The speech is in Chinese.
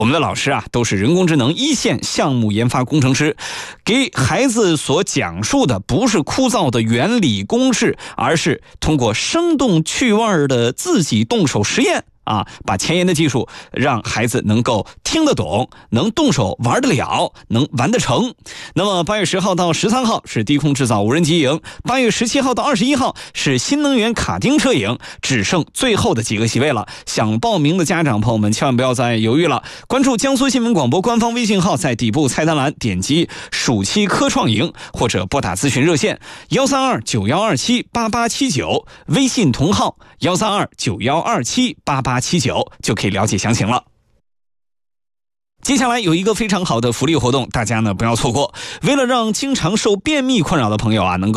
我们的老师啊，都是人工智能一线项目研发工程师，给孩子所讲述的不是枯燥的原理公式，而是通过生动趣味的自己动手实验啊，把前沿的技术让孩子能够听得懂，能动手玩得了，能玩得成。那么8月10号到13号是低空制造无人机营，8月17号到21号是新能源卡丁车营，只剩最后的几个席位了。想报名的家长朋友们千万不要再犹豫了，关注江苏新闻广播官方微信号，在底部菜单栏点击暑期科创营，或者拨打咨询热线13291278879，微信同号13291278879就可以了解详情了。接下来有一个非常好的福利活动，大家呢不要错过。为了让经常受便秘困扰的朋友啊能够